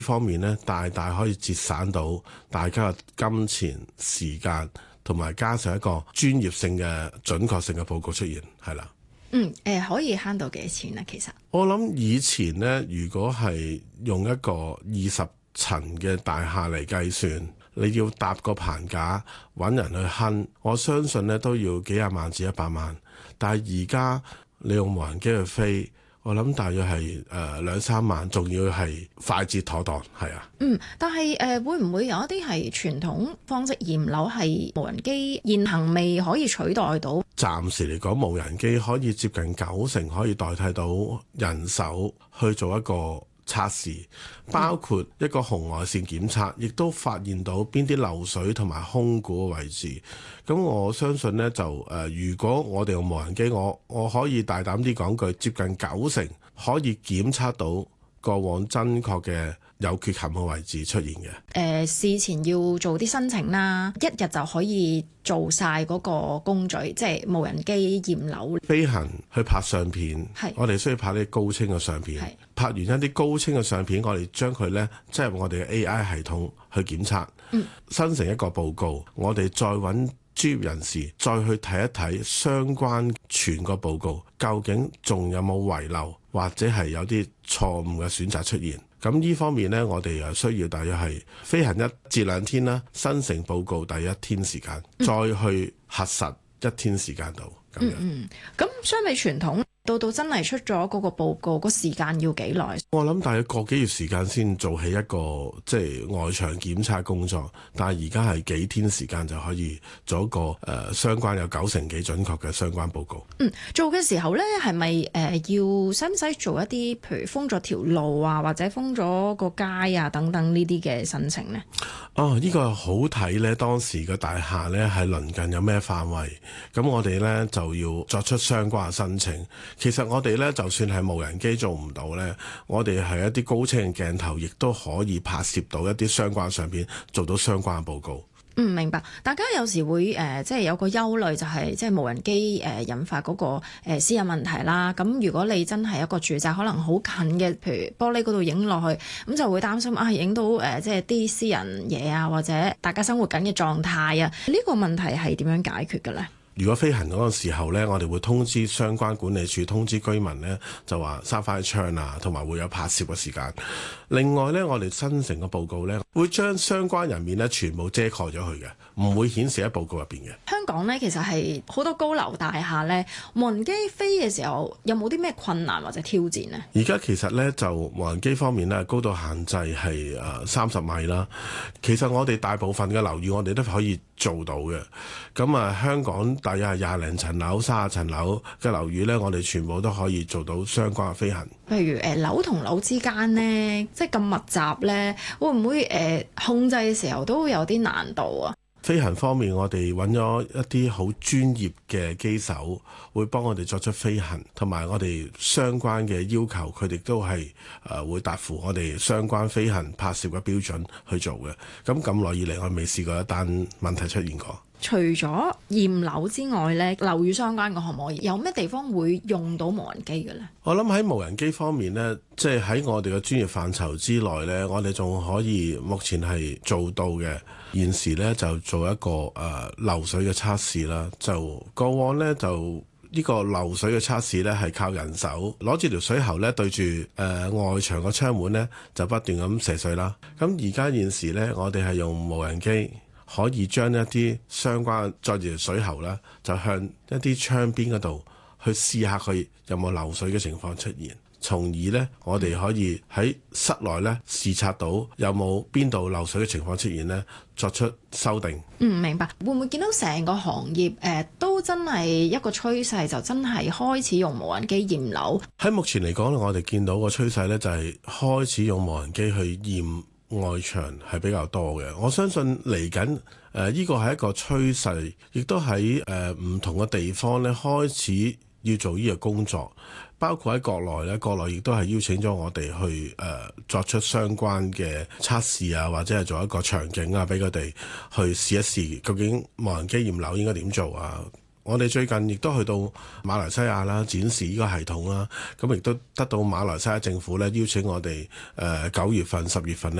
方面咧，大大可以節省到大家嘅金錢、時間，同埋加上一個專業性嘅準確性嘅報告出現，係啦。 可以慳到幾多錢啊？其實我諗以前咧，如果係用一個20層嘅大廈嚟計算，你要搭個棚架揾人去坑，我相信咧都要幾廿萬至100萬。但係而家你用無人機去飛，我諗大約係2-3萬，仲要係快捷妥當，係啊。 但係會唔會有一啲係傳統方式驗樓係無人機現行未可以取代到？ 暫時嚟講，無人機可以接近90%可以代替到人手去做一個測試，包括一個紅外線檢測，亦都發現到邊啲漏水同埋空鼓嘅位置。咁我相信呢，就如果我哋用無人機，我可以大膽啲講句，接近90%可以檢測到過往真確嘅有缺陷嘅位置出現嘅。 事前要做啲申請啦，一日就可以做晒嗰個工序，即係無人機驗樓。 飛行去拍相片，我哋需要拍啲高清嘅相片。拍完一啲高清嘅相片，我哋將佢呢，即係我哋嘅 AI 系統去檢測，生成一個報告，我哋再揾專業人士再去睇一睇相關全個報告，究竟仲有冇遺漏，或者係有啲錯誤嘅選擇出現。咁呢方面呢，我哋又需要大約係飛行1至2天啦，生成報告第1天時間，再去核實1天時間度咁樣。 咁相比傳統，到真係出咗嗰個報告，個時間要幾耐？ 我諗大約個幾月時間先做起一個即係外牆檢測工作，但係而家係幾天時間就可以做一個相關有90%幾準確嘅相關報告。 做嘅時候呢，係咪要使唔使做一啲譬如封咗條路啊，或者封咗個街啊等等呢啲嘅申請呢？ 呢個好睇呢，當時嘅大廈呢係鄰近有咩範圍，咁我哋呢就要作出相關嘅申請。其實我哋呢，就算係無人機做唔到呢，我哋係一啲高清嘅鏡頭，亦都可以拍攝到一啲相關相片，做到相關嘅報告。 明白。大家有時會即係有個憂慮，就係即係無人機引發嗰個私隱問題啦。咁如果你真係一個住宅，可能好近嘅，譬如玻璃嗰度影落去，咁就會擔心影到即係啲私人嘢啊，或者大家生活緊嘅狀態啊。呢個問題係點樣解決嘅呢？ 如果飛行嗰個時候呢，我哋會通知相關管理處，通知居民呢，就話閂返窗啊，同埋會有拍攝嘅時間。另外呢，我哋生成個報告呢，會將相關人面呢全部遮蓋咗佢嘅，唔會顯示喺報告入邊嘅。 香港呢，其實係好多高樓大廈呢，無人機飛嘅時候有冇啲咩困難或者挑戰呢？ 而家其實呢，就無人機方面呢，高度限制係30米啦。其實我哋大部分嘅樓宇我哋都可以做到嘅。咁香港大約係20零層樓、30層樓嘅樓宇呢，我哋全部都可以做到相關嘅飛行。 譬如樓同樓之間呢，即係咁密集呢，會唔會控制嘅時候都會有啲難度啊？ 飛行方面，我哋揾咗一啲好專業嘅機手，會幫我哋作出飛行，同埋我哋相關嘅要求，佢哋都係會達乎我哋相關飛行拍攝嘅標準去做嘅。咁耐以嚟，我未試過一單問題出現過。 除咗驗樓之外呢，樓宇相關嘅可唔可以有咩地方會用到無人機嘅呢？ 我諗喺無人機方面呢，即係喺我哋嘅專業範疇之內呢，我哋仲可以目前係做到嘅。現時呢，就做一個漏水嘅測試啦。就過往呢，就呢個漏水嘅測試呢，係靠人手攞住條水喉呢，對住外牆個窗門呢，就不斷咁射水啦。咁而家現時呢，我哋係用無人機。可以將一啲相關載住條水喉啦，就向一啲窗邊嗰度去試下佢有冇漏水嘅情況出現，從而呢，我哋可以喺室內呢視察到有冇邊度漏水嘅情況出現呢，作出修訂。 明白。會唔會見到成個行業都真係一個趨勢，就真係開始用無人機驗樓？喺目前嚟講，我哋見到個趨勢呢，就係開始用無人機去驗外牆係比較多嘅。我相信嚟緊呢個係一個趨勢，亦都喺唔同嘅地方咧開始要做呢個工作，包括喺國內咧，國內亦都係邀請咗我哋去作出相關嘅測試啊，或者係做一個場景啊，俾佢哋去試一試究竟無人機驗樓應該點做啊。 我哋最近亦都去到馬來西亞啦，展示呢個系統啦，咁亦都得到馬來西亞政府咧邀請我哋9月份、10月份咧。